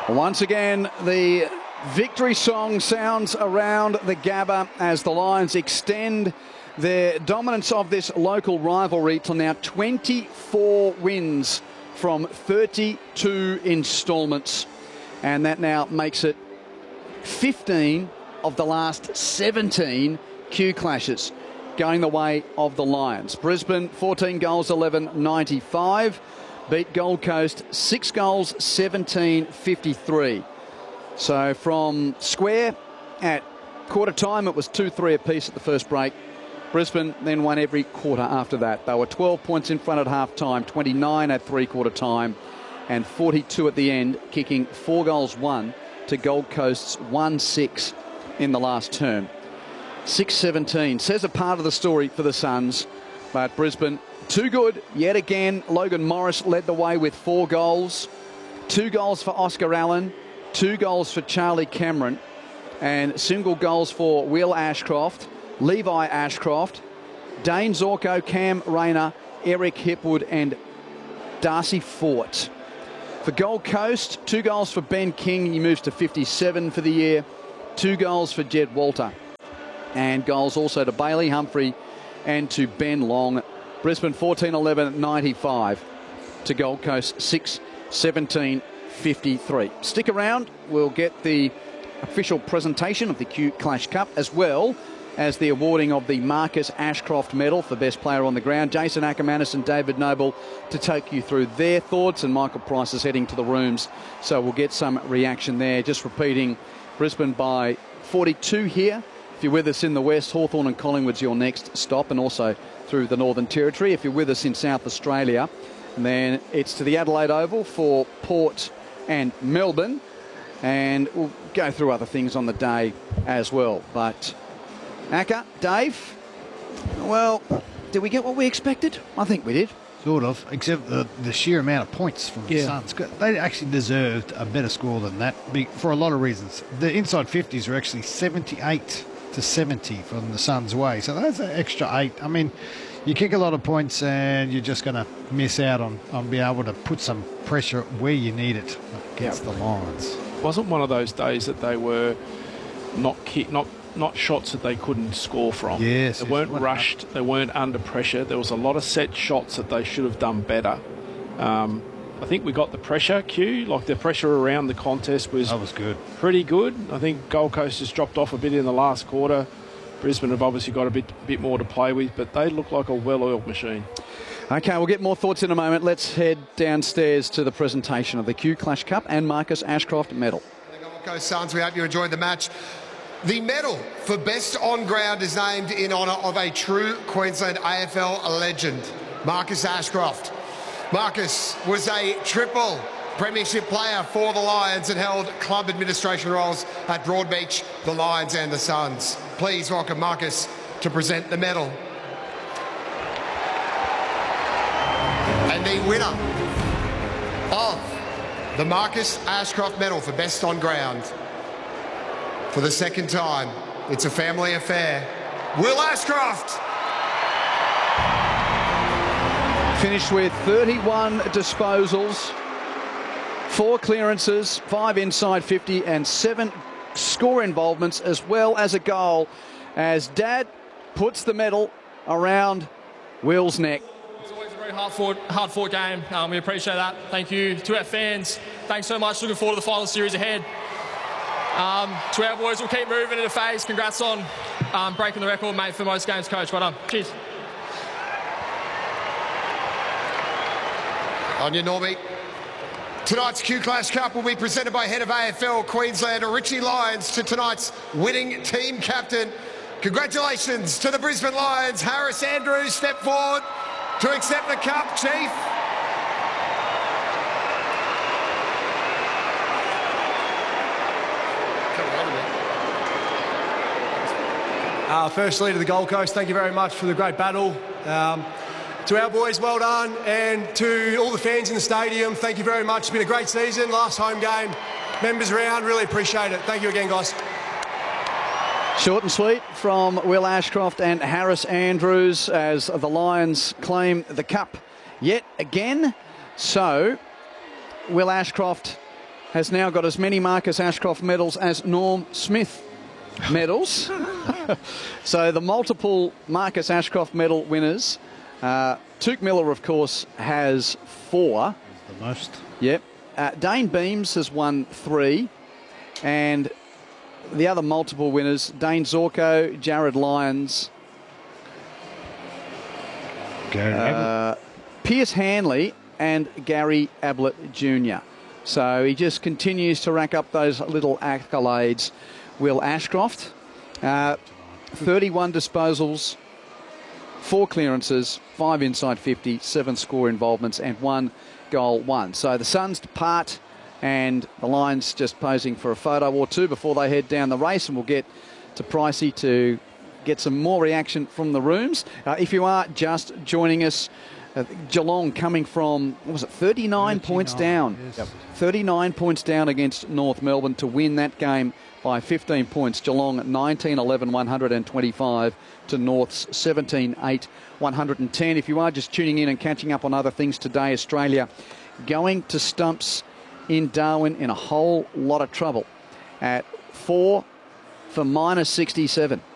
Once again, the victory song sounds around the Gabba as the Lions extend their dominance of this local rivalry to now 24 wins from 32 instalments. And that now makes it 15 of the last 17 Q clashes going the way of the Lions. Brisbane, 14 goals, 11.95. Beat Gold Coast, 6 goals, 17.53. So from square at quarter time, it was 2-3 apiece at the first break. Brisbane then won every quarter after that. They were 12 points in front at half time, 29 at three-quarter time, and 42 at the end, kicking 4 goals 1 to Gold Coast's 1-6 in the last term. 6-17 says a part of the story for the Suns, but Brisbane too good yet again. Logan Morris led the way with 4 goals. 2 goals for Oscar Allen, 2 goals for Charlie Cameron, and single goals for Will Ashcroft, Levi Ashcroft, Dane Zorko, Cam Rayner, Eric Hipwood and Darcy Fort. For Gold Coast, 2 goals for Ben King. He moves to 57 for the year. 2 goals for Jed Walter. And goals also to Bailey Humphrey and to Ben Long. Brisbane 14-11-95 to Gold Coast 6-17-53. Stick around. We'll get the official presentation of the Q Clash Cup as well as the awarding of the Marcus Ashcroft Medal for Best Player on the Ground. Jason Ackermanis and David Noble to take you through their thoughts, and Michael Price is heading to the rooms, so we'll get some reaction there. Just repeating, Brisbane by 42 here. If you're with us in the west, Hawthorn and Collingwood's your next stop, and also through the Northern Territory. If you're with us in South Australia, then it's to the Adelaide Oval for Port and Melbourne, and we'll go through other things on the day as well. But Acker, Dave, well, did we get what we expected? I think we did. Sort of, except the sheer amount of points from the Suns. They actually deserved a better score than that for a lot of reasons. The inside 50s are actually 78-70 from the Suns' way. So that's an extra 8. I mean, you kick a lot of points and you're just going to miss out on being able to put some pressure where you need it against the Lions. Wasn't one of those days that they were not shots that they couldn't score from. Yes. They weren't rushed. They weren't under pressure. There was a lot of set shots that they should have done better. I think we got the pressure, Q. Like the pressure around the contest was good. Pretty good. I think Gold Coast has dropped off a bit in the last quarter. Brisbane have obviously got a bit more to play with, but they look like a well-oiled machine. Okay, we'll get more thoughts in a moment. Let's head downstairs to the presentation of the Q Clash Cup and Marcus Ashcroft Medal. The Gold Coast Suns, we hope you enjoyed the match. The medal for Best On Ground is named in honour of a true Queensland AFL legend, Marcus Ashcroft. Marcus was a triple premiership player for the Lions and held club administration roles at Broadbeach, the Lions and the Suns. Please welcome Marcus to present the medal. And the winner of the Marcus Ashcroft Medal for Best On Ground, for the second time, it's a family affair, Will Ashcroft. Finished with 31 disposals, 4 clearances, 5 inside 50 and 7 score involvements as well as a goal, as Dad puts the medal around Will's neck. It's always a very hard-fought game. We appreciate that. Thank you to our fans. Thanks so much. Looking forward to the final series ahead. To our boys, we'll keep moving in the face. Congrats on breaking the record, mate, for most games, coach. Well done. Cheers. On your Normie. Tonight's Q Clash Cup will be presented by head of AFL Queensland, Richie Lyons, to tonight's winning team captain. Congratulations to the Brisbane Lions. Harris Andrews, step forward to accept the cup, Chief. Firstly, to the Gold Coast, thank you very much for the great battle. To our boys, well done. And to all the fans in the stadium, thank you very much. It's been a great season. Last home game, members around, really appreciate it. Thank you again, guys. Short and sweet from Will Ashcroft and Harris Andrews as the Lions claim the cup yet again. So, Will Ashcroft has now got as many Marcus Ashcroft medals as Norm Smith medals. So the multiple Marcus Ashcroft medal winners. Tuke Miller, of course, has 4. The most. Yep. Dane Beams has won 3. And the other multiple winners, Dane Zorko, Jared Lyons, Pierce Hanley and Gary Ablett Jr. So he just continues to rack up those little accolades. Will Ashcroft, 31 disposals, 4 clearances, 5 inside 50, 7 score involvements and 1 goal won. So the Suns depart and the Lions just posing for a photo or two before they head down the race, and we'll get to Pricey to get some more reaction from the rooms. If you are just joining us, Geelong coming from, what was it, 39 points down. Yes. Yep. 39 points down against North Melbourne to win that game by 15 points. Geelong 19-11, 125 to North's 17-8, 110. If you are just tuning in and catching up on other things today, Australia going to stumps in Darwin in a whole lot of trouble at 4 for -67.